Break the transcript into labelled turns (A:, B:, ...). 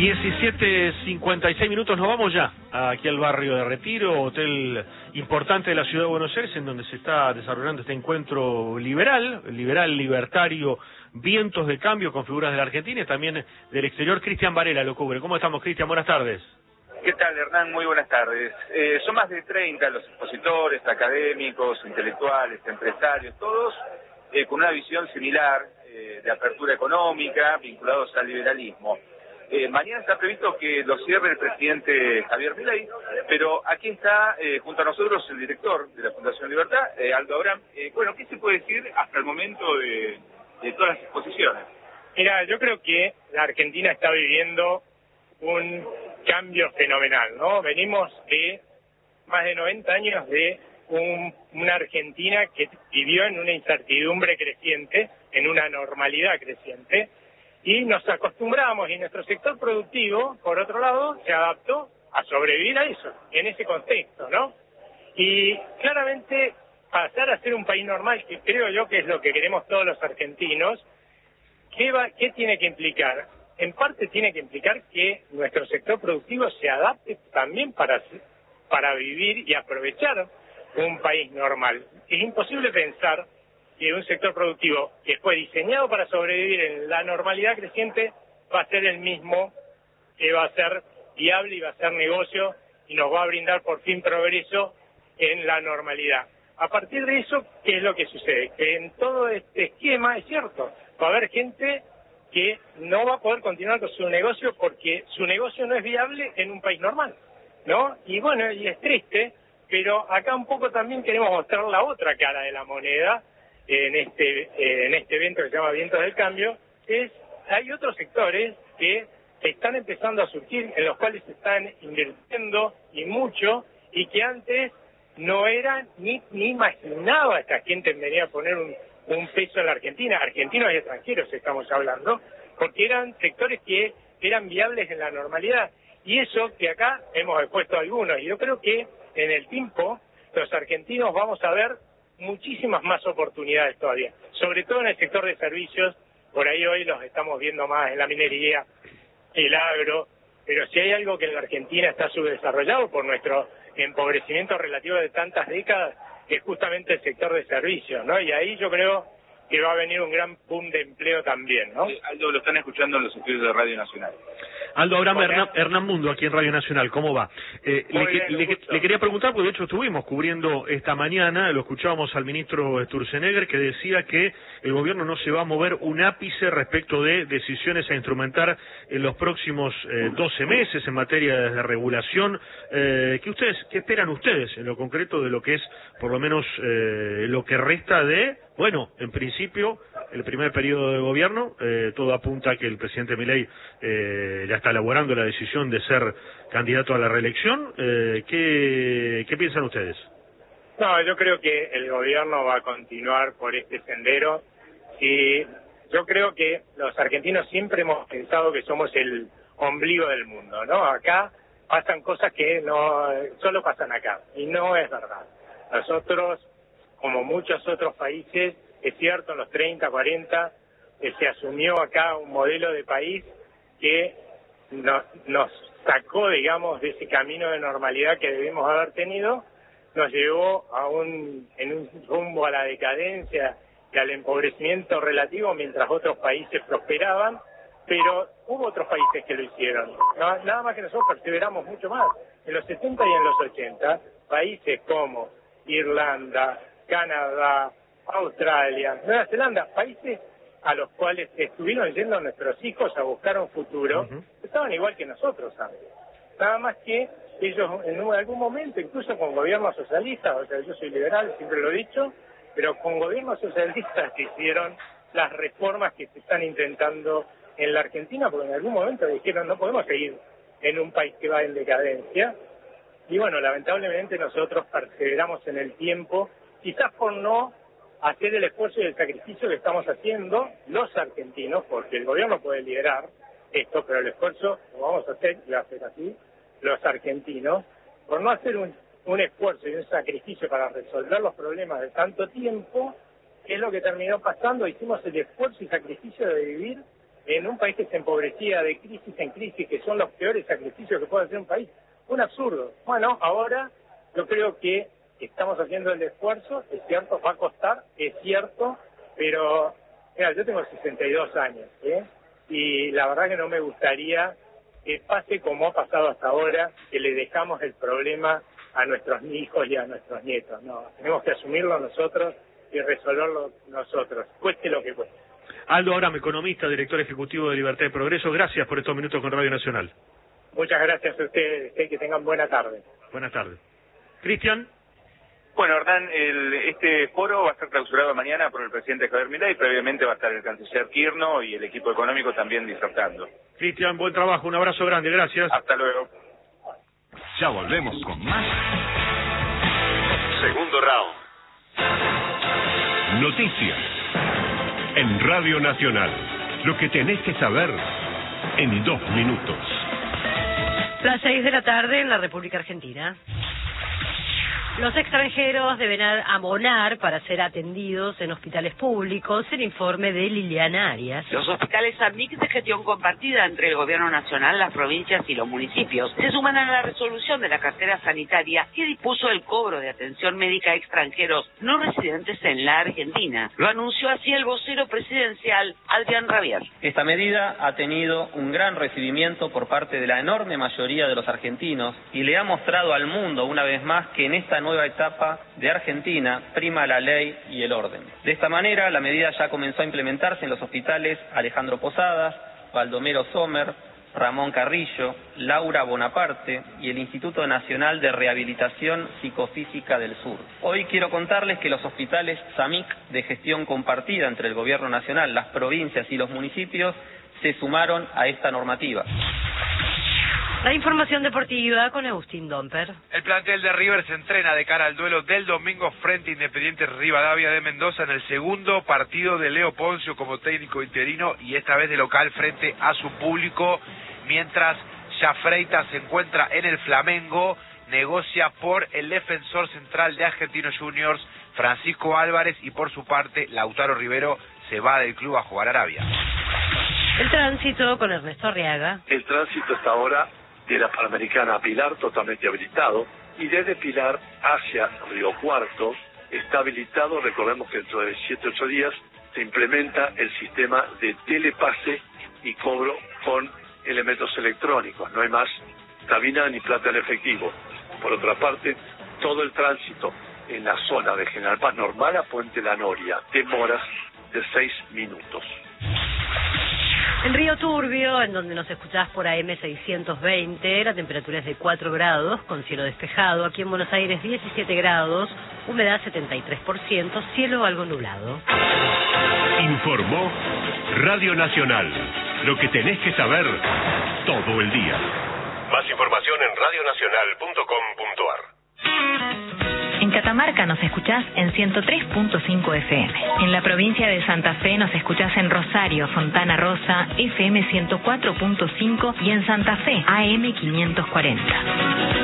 A: 17:56 nos vamos ya aquí al barrio de Retiro, hotel importante de la ciudad de Buenos Aires, en donde se está desarrollando este encuentro liberal, libertario, vientos de cambio con figuras de la Argentina y también del exterior. Cristian Varela lo cubre. ¿Cómo estamos, Cristian? Buenas tardes.
B: ¿Qué tal, Hernán? Muy buenas tardes. Son más de 30 los expositores, académicos, intelectuales, empresarios, todos con una visión similar de apertura económica, vinculados al liberalismo. Mañana está previsto que lo cierre el presidente Javier Milei, pero aquí está junto a nosotros el director de la Fundación Libertad, Aldo Abraham. Bueno, ¿qué se puede decir hasta el momento de todas las exposiciones?
C: Mira, yo creo que la Argentina está viviendo un cambio fenomenal, ¿no? Venimos de más de 90 años de una Argentina que vivió en una incertidumbre creciente, en una normalidad creciente, y nos acostumbramos, y nuestro sector productivo, por otro lado, se adaptó a sobrevivir a eso, en ese contexto, ¿no? Y claramente pasar a ser un país normal, que creo yo que es lo que queremos todos los argentinos, ¿qué tiene que implicar? En parte tiene que implicar que nuestro sector productivo se adapte también para vivir y aprovechar un país normal. Es imposible pensar que un sector productivo que fue diseñado para sobrevivir en la normalidad creciente va a ser el mismo, que va a ser viable y va a ser negocio y nos va a brindar por fin progreso en la normalidad. A partir de eso, ¿qué es lo que sucede? Que en todo este esquema, es cierto, va a haber gente que no va a poder continuar con su negocio porque su negocio no es viable en un país normal, ¿no? Y bueno, y es triste, pero acá un poco también queremos mostrar la otra cara de la moneda en este evento que se llama Vientos del Cambio. Hay otros sectores que están empezando a surgir, en los cuales se están invirtiendo y mucho, y que antes no eran ni imaginaba esta gente venir a poner un peso en la Argentina, argentinos y extranjeros estamos hablando, porque eran sectores que eran viables en la normalidad, y eso que acá hemos expuesto algunos, y yo creo que en el tiempo los argentinos vamos a ver muchísimas más oportunidades todavía, sobre todo en el sector de servicios. Por ahí hoy los estamos viendo más en la minería, el agro, pero si hay algo que en la Argentina está subdesarrollado por nuestro empobrecimiento relativo de tantas décadas, es justamente el sector de servicios, ¿no? Y ahí yo creo que va a venir un gran boom de empleo también, ¿no?
B: Aldo, lo están escuchando en los estudios de Radio Nacional.
A: Aldo Abraham, Hernán Mundo, aquí en Radio Nacional, ¿cómo va? Le quería preguntar, porque de hecho estuvimos cubriendo esta mañana, lo escuchábamos al ministro Sturzenegger, que decía que el gobierno no se va a mover un ápice respecto de decisiones a instrumentar en los próximos 12 meses en materia de regulación. ¿Qué esperan ustedes en lo concreto de lo que es, por lo menos, lo que resta de, bueno, en principio, el primer periodo de gobierno? Todo apunta a que el presidente Milei ya está elaborando la decisión de ser candidato a la reelección. ¿Qué piensan ustedes?
C: No, yo creo que el gobierno va a continuar por este sendero, y yo creo que los argentinos siempre hemos pensado que somos el ombligo del mundo, ¿no? Acá pasan cosas que no solo pasan acá, y no es verdad. Nosotros, como muchos otros países, es cierto, en los 30, 40, se asumió acá un modelo de país que nos sacó, digamos, de ese camino de normalidad que debimos haber tenido, nos llevó en un rumbo a la decadencia y al empobrecimiento relativo, mientras otros países prosperaban, pero hubo otros países que lo hicieron. Nada más que nosotros perseveramos mucho más. En los 70 y en los 80, países como Irlanda, Canadá, Australia, Nueva Zelanda, países a los cuales estuvieron yendo nuestros hijos a buscar un futuro, estaban igual que nosotros antes. Nada más que ellos en algún momento, incluso con gobiernos socialistas, o sea, yo soy liberal, siempre lo he dicho, pero con gobiernos socialistas que hicieron las reformas que se están intentando en la Argentina, porque en algún momento dijeron no podemos seguir en un país que va en decadencia. Y bueno, lamentablemente nosotros perseveramos en el tiempo, quizás por no hacer el esfuerzo y el sacrificio que estamos haciendo los argentinos, porque el gobierno puede liderar esto, pero el esfuerzo lo vamos a hacer, y va a ser así, los argentinos, por no hacer un esfuerzo y un sacrificio para resolver los problemas de tanto tiempo, que es lo que terminó pasando. Hicimos el esfuerzo y sacrificio de vivir en un país que se empobrecía de crisis en crisis, que son los peores sacrificios que puede hacer un país. Un absurdo. Bueno, ahora yo creo que estamos haciendo el esfuerzo, es cierto, va a costar, es cierto, pero mira, yo tengo 62 años, y la verdad que no me gustaría que pase como ha pasado hasta ahora, que le dejamos el problema a nuestros hijos y a nuestros nietos. No, tenemos que asumirlo nosotros y resolverlo nosotros, cueste lo que cueste.
A: Aldo Abramo, economista, director ejecutivo de Libertad y Progreso, gracias por estos minutos con Radio Nacional.
C: Muchas gracias a ustedes, que tengan buena tarde.
A: Buenas tardes. Cristian.
B: Bueno, Hernán, este foro va a ser clausurado mañana por el presidente Javier Milei, previamente va a estar el canciller Kirchner y el equipo económico también disertando.
A: Cristian, buen trabajo, un abrazo grande, gracias.
B: Hasta luego.
D: Ya volvemos con más. Segundo round. Noticias. En Radio Nacional. Lo que tenés que saber en 2 minutos.
E: Las 6 de la tarde en la República Argentina. Los extranjeros deben abonar para ser atendidos en hospitales públicos. El informe de Liliana Arias.
F: Los hospitales AMIC de gestión compartida entre el Gobierno Nacional, las provincias y los municipios se suman a la resolución de la cartera sanitaria que dispuso el cobro de atención médica a extranjeros no residentes en la Argentina. Lo anunció así el vocero presidencial, Adrián Rabier.
G: Esta medida ha tenido un gran recibimiento por parte de la enorme mayoría de los argentinos y le ha mostrado al mundo una vez más que en esta nueva etapa de Argentina prima la ley y el orden. De esta manera, la medida ya comenzó a implementarse en los hospitales Alejandro Posadas, Baldomero Sommer, Ramón Carrillo, Laura Bonaparte y el Instituto Nacional de Rehabilitación Psicofísica del Sur. Hoy quiero contarles que los hospitales SAMIC de gestión compartida entre el Gobierno Nacional, las provincias y los municipios se sumaron a esta normativa.
E: La información deportiva con Agustín Domper.
H: El plantel de River se entrena de cara al duelo del domingo frente a Independiente Rivadavia de Mendoza en el segundo partido de Leo Poncio como técnico interino y esta vez de local frente a su público, mientras Jafreita se encuentra en el Flamengo, negocia por el defensor central de Argentinos Juniors, Francisco Álvarez, y por su parte Lautaro Rivero se va del club a jugar a Arabia.
E: El tránsito con Ernesto Arriaga.
I: El tránsito hasta ahora de la Panamericana a Pilar totalmente habilitado y desde Pilar hacia Río Cuarto está habilitado. Recordemos que dentro de 7-8 días se implementa el sistema de telepase y cobro con elementos electrónicos. No hay más cabina ni plata en efectivo. Por otra parte, todo el tránsito en la zona de General Paz normal a Puente La Noria, demoras de 6 minutos.
E: En Río Turbio, en donde nos escuchás por AM 620, la temperatura es de 4 grados, con cielo despejado. Aquí en Buenos Aires 17 grados, humedad 73%, cielo algo nublado.
D: Informó Radio Nacional. Lo que tenés que saber todo el día. Más información en radionacional.com.ar.
J: En Catamarca nos escuchás en 103.5 FM. En la provincia de Santa Fe nos escuchás en Rosario, Fontana Rosa, FM 104.5 y en Santa Fe, AM 540.